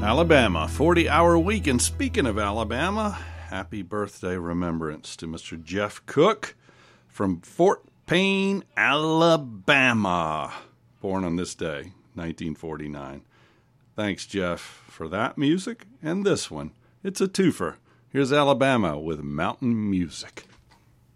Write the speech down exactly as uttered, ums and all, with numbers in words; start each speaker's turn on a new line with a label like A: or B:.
A: Alabama, forty-hour week. And speaking of Alabama, happy birthday remembrance to Mister Jeff Cook from Fort Payne, Alabama. Born on this day, nineteen forty-nine. Thanks, Jeff, for that music and this one. It's a twofer. Here's Alabama with Mountain Music.